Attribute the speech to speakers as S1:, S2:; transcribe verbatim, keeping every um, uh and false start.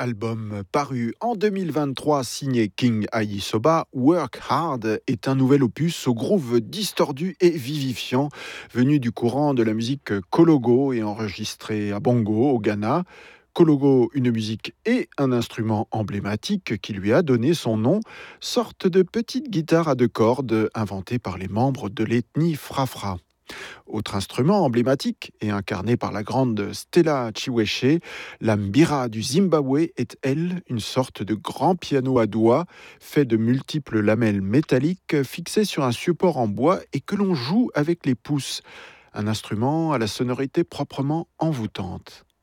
S1: album paru en deux mille vingt-trois signé King Ayisoba, Work Hard est un nouvel opus au groove distordu et vivifiant, venu du courant de la musique Kologo et enregistré à Bongo au Ghana. Kologo, une musique et un instrument emblématique qui lui a donné son nom, sorte de petite guitare à deux cordes inventée par les membres de l'ethnie Frafra. Autre instrument emblématique et incarné par la grande Stella Chiweshe, la mbira du Zimbabwe est, elle, une sorte de grand piano à doigts fait de multiples lamelles métalliques fixées sur un support en bois et que l'on joue avec les pouces. Un instrument à la sonorité proprement envoûtante.